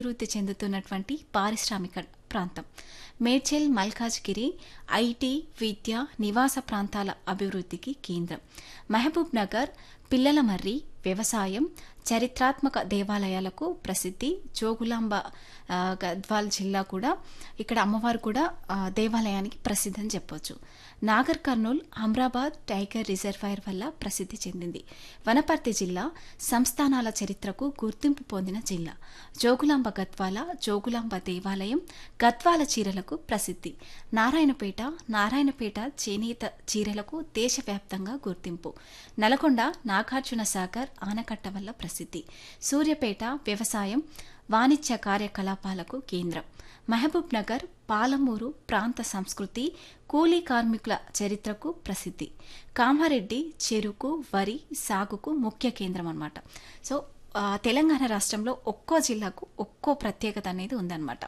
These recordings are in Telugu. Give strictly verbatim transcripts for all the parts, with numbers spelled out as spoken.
అభివృద్ధి చెందుతున్నటువంటి పారిశ్రామిక ప్రాంతం. మేడ్చల్ మల్కాజ్గిరి ఐటీ, విద్య, నివాస ప్రాంతాల అభివృద్ధికి కేంద్రం. మహబూబ్ నగర్ పిల్లలమర్రి వ్యవసాయం, చరిత్రాత్మక దేవాలయాలకు ప్రసిద్ధి. జోగులాంబ ఆ, గద్వాల్ జిల్లా కూడా ఇక్కడ అమ్మవారు కూడా ఆ, దేవాలయానికి ప్రసిద్ధి అని చెప్పొచ్చు. నాగర్ కర్నూల్ అమ్రాబాద్ టైగర్ రిజర్వాయర్ వల్ల ప్రసిద్ధి చెందింది. వనపర్తి జిల్లా సంస్థానాల చరిత్రకు గుర్తింపు పొందిన జిల్లా. జోగులాంబ గద్వాల జోగులాంబ దేవాలయం గద్వాల చీరలకు ప్రసిద్ధి. నారాయణపేట నారాయణపేట చేనేత చీరలకు దేశవ్యాప్తంగా గుర్తింపు. నల్గొండ నాగార్జున సాగర్ ఆనకట్ట వల్ల ప్రసిద్ధి. సూర్యాపేట వ్యవసాయం, వాణిజ్య కార్యకలాపాలకు కేంద్రం. మహబూబ్ నగర్ పాలమూరు ప్రాంత సంస్కృతి, కూలీ కార్మికుల చరిత్రకు ప్రసిద్ధి. కామారెడ్డి చెరుకు, వరి సాగుకు ముఖ్య కేంద్రం అన్నమాట. సో ఆ, తెలంగాణ రాష్ట్రంలో ఒక్కో జిల్లాకు ఒక్కో ప్రత్యేకత అనేది ఉందన్నమాట.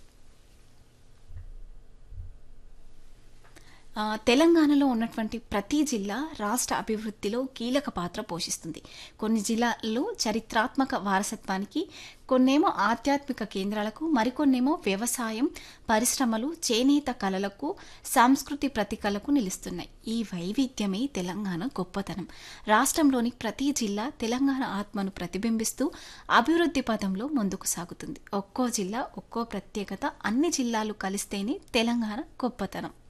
ఆ, తెలంగాణలో ఉన్నటువంటి ప్రతి జిల్లా రాష్ట్ర అభివృద్ధిలో కీలక పాత్ర పోషిస్తుంది. కొన్ని జిల్లాలు చరిత్రాత్మక వారసత్వానికి, కొన్నేమో ఆధ్యాత్మిక కేంద్రాలకు, మరికొన్నేమో వ్యవసాయం, పరిశ్రమలు, చేనేత కళలకు, సంస్కృతి ప్రతీకలకు నిలుస్తున్నాయి. ఈ వైవిధ్యమే తెలంగాణ గొప్పతనం. రాష్ట్రంలోని ప్రతి జిల్లా తెలంగాణ ఆత్మను ప్రతిబింబిస్తూ అభివృద్ధి పథంలో ముందుకు సాగుతుంది. ఒక్కో జిల్లా ఒక్కో ప్రత్యేకత, అన్ని జిల్లాలు కలిస్తేనే తెలంగాణ గొప్పతనం.